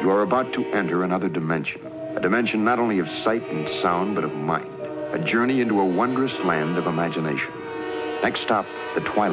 You are about to enter another dimension. A dimension not only of sight and sound, but of mind. A journey into a wondrous land of imagination. Next stop, the Twilight.